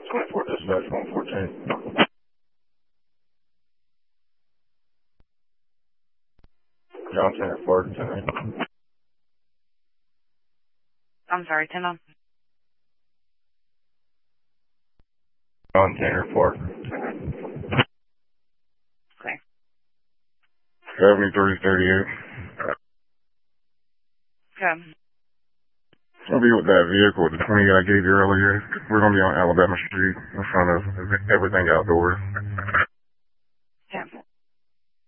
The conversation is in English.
24 dispatch 114. John Tanner Ford, 10. I'm sorry, 10 on. John Tanner Ford. Okay. 7338. Okay. I'll be with that vehicle with the 20 I gave you earlier. We're going to be on Alabama Street in front of Everything Outdoors.